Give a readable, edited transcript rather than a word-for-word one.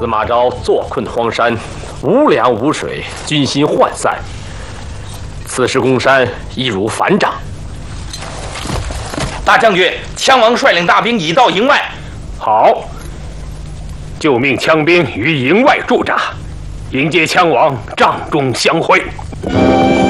司马昭坐困荒山，无粮无水，军心涣散。此时攻山易如反掌。 大将军，羌王率领大兵已到营外。 好，就命羌兵于营外驻扎，迎接羌王帐中相会。